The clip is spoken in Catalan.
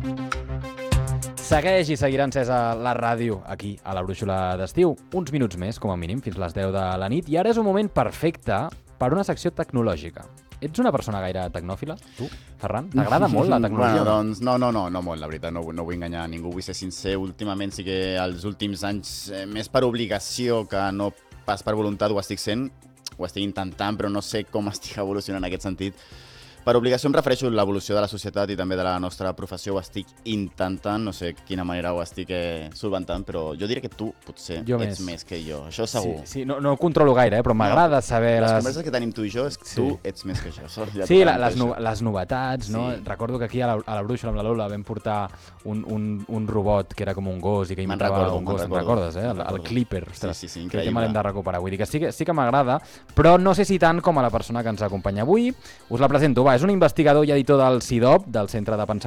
Segueix i seguirà encesa la ràdio aquí a la Brúixola d'Estiu. Uns minuts més, com a mínim, fins les 10 de la nit. I ara és un moment perfecte per una secció tecnològica. Ets una persona gaire tecnòfila, tu, Ferran? T'agrada molt la tecnologia? Bueno, doncs no molt, la veritat. No vull enganyar a ningú, vull ser sincer. Últimament sí que els últims anys, més per obligació que no pas per voluntat, ho estic sent. Ho estic intentant, però no sé com estic evolucionant en aquest sentit. Per obligació em refereixo a l'evolució de la societat i també de la nostra professió. Ho estic intentant, no sé quina manera ho estic solventant, però jo diria que tu potser ets més que jo. Això segur. Sí, no ho controlo gaire, però m'agrada saber... Les converses que tenim tu i jo és que tu ets més que jo. Sí, les novetats, no? Recordo que aquí a la Brúixola amb la Lola vam portar un robot que era com un gos i que imitava un gos. Te'n recordes, el Clipper? Sí, increïble. Que me l'hem de recuperar. Vull dir que sí que m'agrada, però no sé si tant com a la persona que ens acompanya avui. Us la presento, va. És un investigador i editor del CIDOB, del Centre de Pensament